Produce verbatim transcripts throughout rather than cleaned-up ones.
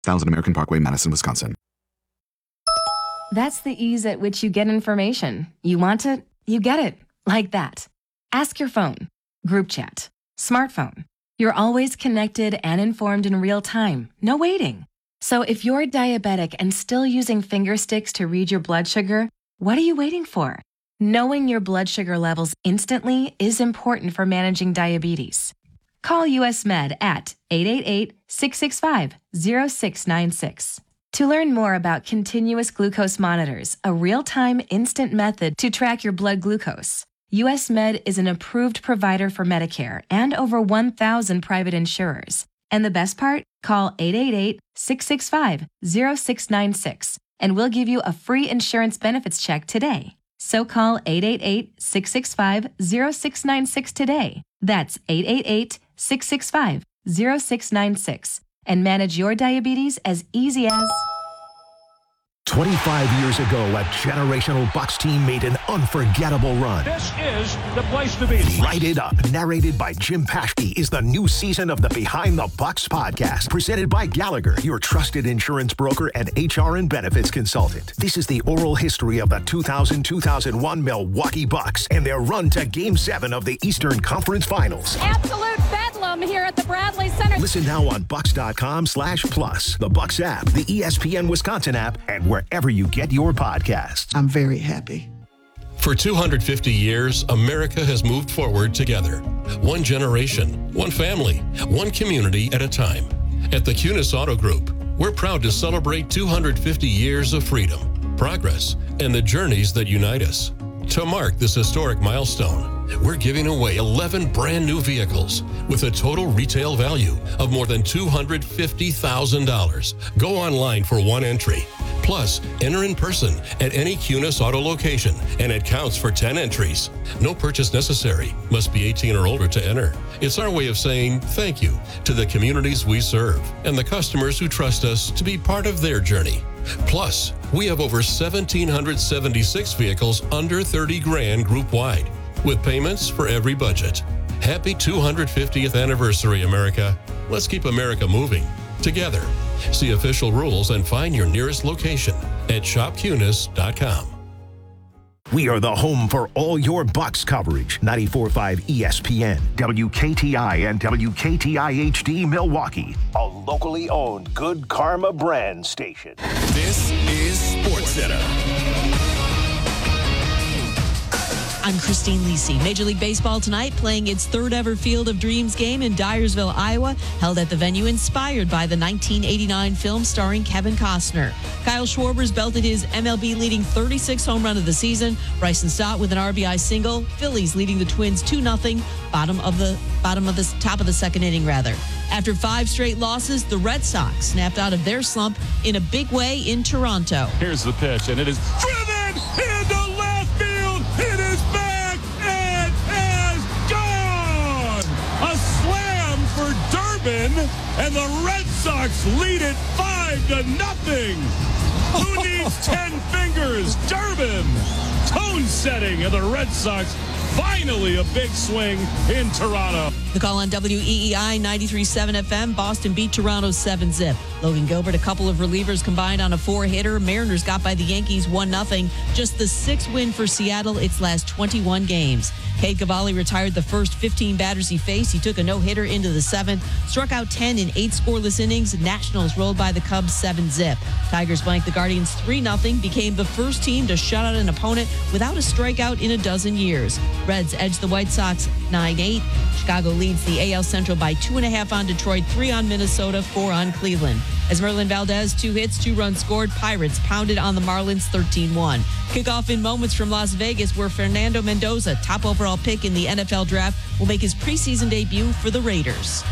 Thousand American Parkway, Madison, Wisconsin. That's the ease at which you get information. You want it, you get it. Like that. Ask your phone. Group chat. Smartphone. You're always connected and informed in real time. No waiting. So if you're diabetic and still using finger sticks to read your blood sugar, what are you waiting for? Knowing your blood sugar levels instantly is important for managing diabetes. Call U S Med at eight eight eight, six six five, zero six nine six. To learn more about continuous glucose monitors, a real-time instant method to track your blood glucose, U S Med is an approved provider for Medicare and over one thousand private insurers. And the best part? Call eight eight eight, six six five, zero six nine six and we'll give you a free insurance benefits check today. So call eight eight eight, six six five, zero six nine six today. That's eight eight eight, six six five, zero six nine six and manage your diabetes as easy as... twenty-five years ago, a generational Bucks team made an unforgettable run. This is the place to be. Light It Up, narrated by Jim Paschke, is the new season of the Behind the Bucks podcast, presented by Gallagher, your trusted insurance broker and H R and benefits consultant. This is the oral history of the two thousand two thousand one Milwaukee Bucks and their run to Game seven of the Eastern Conference Finals. Absolute bedlam here at the Bradley Center. Listen now on Bucks.com slash plus, the Bucks app, the E S P N Wisconsin app, and wherever you get your podcasts. I'm very happy. For two hundred fifty years, America has moved forward together. One generation, one family, one community at a time. At the Kunis Auto Group, we're proud to celebrate two hundred fifty years of freedom, progress, and the journeys that unite us. To mark this historic milestone, we're giving away eleven brand new vehicles with a total retail value of more than two hundred fifty thousand dollars. Go online for one entry. Plus, enter in person at any Kunis Auto location, and it counts for ten entries. No purchase necessary. Must be eighteen or older to enter. It's our way of saying thank you to the communities we serve and the customers who trust us to be part of their journey. Plus, we have over one thousand seven hundred seventy-six vehicles under thirty grand group-wide, with payments for every budget. Happy two hundred fiftieth anniversary, America. Let's keep America moving together. See official rules and find your nearest location at shop kunis dot com. We are the home for all your Bucks coverage. ninety-four point five E S P N, W K T I, and W K T I H D Milwaukee. A locally owned Good Karma brand station. This is SportsCenter. I'm Christine Lisi. Major League Baseball tonight playing its third ever Field of Dreams game in Dyersville, Iowa, held at the venue inspired by the nineteen eighty-nine film starring Kevin Costner. Kyle Schwarber's belted his M L B leading thirty-sixth home run of the season. Bryson Stott with an R B I single. Phillies leading the Twins two nothing. Bottom of the bottom of the top of the second inning, rather. After five straight losses, the Red Sox snapped out of their slump in a big way in Toronto. Here's the pitch, and it is driven into left field. It is back and is gone. A slam for Durbin, and the Red Sox lead it five to nothing. Who needs ten fingers? Durbin. Tone setting, and the Red Sox finally a big swing in Toronto. The call on W E E I ninety-three point seven F M. Boston beat Toronto seven zip. Logan Gilbert, a couple of relievers combined on a four-hitter. Mariners got by the Yankees one nothing. Just the sixth win for Seattle its last twenty-one games. Cade Cavalli retired the first fifteen batters he faced. He took a no-hitter into the seventh, struck out ten in eight scoreless innings. Nationals rolled by the Cubs seven zip. Tigers blanked the Guardians three nothing, became the first team to shut out an opponent without a strikeout in a dozen years. Reds edged the White Sox nine eight. Chicago leads the A L Central by two and a half on Detroit, three on Minnesota, four on Cleveland. As Merlin Valdez, two hits, two runs scored, Pirates pounded on the Marlins thirteen one. Kickoff in moments from Las Vegas, where Fernando Mendoza, top overall pick in the N F L draft, will make his preseason debut for the Raiders.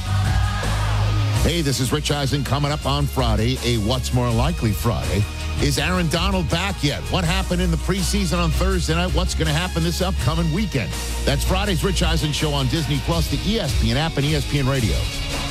Hey, this is Rich Eisen coming up on Friday, a What's More Likely Friday. Is Aaron Donald back yet? What happened in the preseason on Thursday night? What's going to happen this upcoming weekend? That's Friday's Rich Eisen Show on Disney Plus, the E S P N app, and E S P N Radio.